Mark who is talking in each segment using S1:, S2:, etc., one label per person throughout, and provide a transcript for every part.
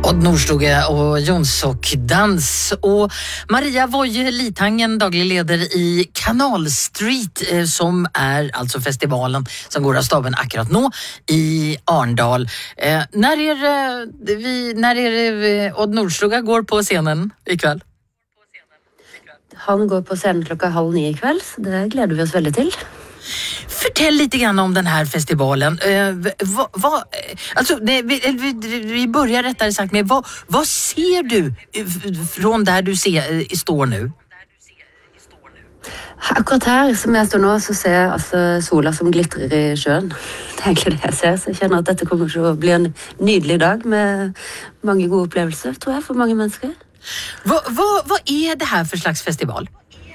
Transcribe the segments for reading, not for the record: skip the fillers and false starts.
S1: Odd Nordstoga och Jonsok-dans. Och Maria Woje Litangen, daglig ledare i Canal Street, som är alltså festivalen som går av staben akkurat nå i Arndal. När är det Odd Nordstoga går på scenen ikväll?
S2: Han går på scenen 8:30 ikväll, så det gleder vi oss veldig til.
S1: Fortell lite grann om den här festivalen. Vi börjar rättare sagt med vad ser du från där du står nu?
S2: Akkurat her som jeg står nå, så ser jeg altså sola som glitrer i sjøen. Det er egentlig det jeg ser, så jeg kjenner at dette kommer til å bli en nydelig dag med mange gode opplevelser, tror jeg, for mange mennesker.
S1: Vad är det här för slags festival?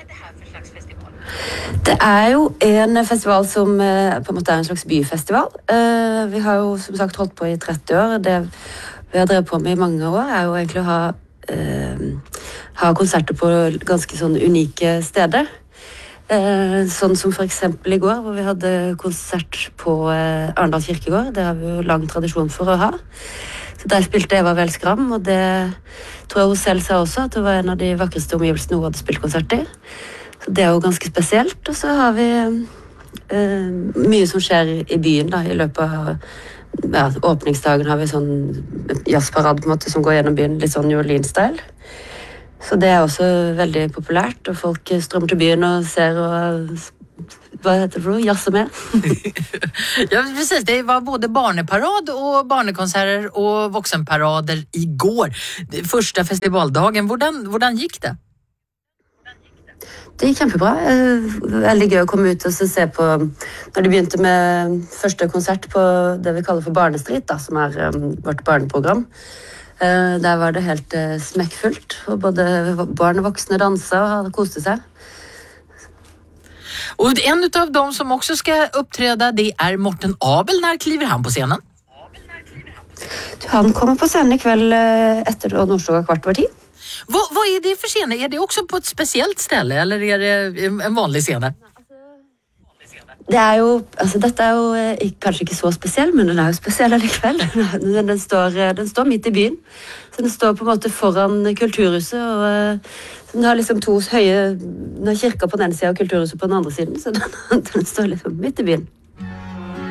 S2: Det er jo en festival som på en måte er en slags byfestival. Vi har jo som sagt holdt på i 30 år. Det vi har drevet på med i mange år er jo egentlig å ha konserter på ganske sånn unike steder. Sånn som for eksempel i går, hvor vi hadde konsert på Arndal kirkegård. Det har vi jo lang tradisjon for å ha. Så der spilte Eva Wels Gram, og det tror jeg hun selv sa også, at det var en av de vakreste omgivelsene hun hadde spilt konsert i. Så det er jo ganske spesielt, og så har vi mye som skjer i byen da, i løpet av åpningsdagen har vi sånn jazzparade på en måte som går gjennom byen, litt sånn New Orleans-style. Så det er også veldig populært, og folk strømmer til byen og ser og hva heter det for noe? Jazzer med.
S1: Ja, precis. Det var både barneparad och barnekonserter och vuxenparader igår. Första festivaldagen. Hvordan gick det?
S2: Det gikk kjempebra. Veldig gøy å komme ut og se på når de begynte med første konsert på det vi kaller for Barnestreet, da, som er vårt barneprogram. Der var det helt smekkfullt, og både barn og voksne danset og koste seg.
S1: Och en av dem som också ska uppträda, det är Morten Abel. När kliver han på scenen?
S2: Han kommer på scenen ikväll etter Odd Nordstoga 8:15.
S1: Vad är det för scen? Är det också på ett speciellt ställe eller är det en vanlig scen?
S2: Det er jo, altså dette er jo kanskje ikke så spesiell, men den er jo spesiell allikevel. Den står midt i byen, så den står på en måte foran kulturhuset, og den har liksom to høye, den har kirka på den siden og kulturhuset på den andre siden, så den står liksom midt i byen.